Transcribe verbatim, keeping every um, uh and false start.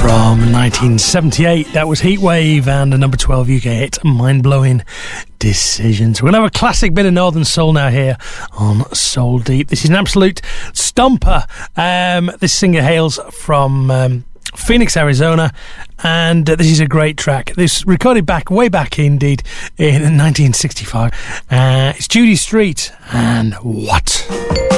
From nineteen seventy-eight, that was Heatwave and the number twelve U K hit, Mind Blowing Decisions. We're going to have a classic bit of Northern Soul now here on Soul Deep. This is an absolute stomper. Um, this singer hails from um, Phoenix, Arizona, and uh, this is a great track. This recorded back, way back indeed, in nineteen sixty-five. Uh, it's Judy Street and What?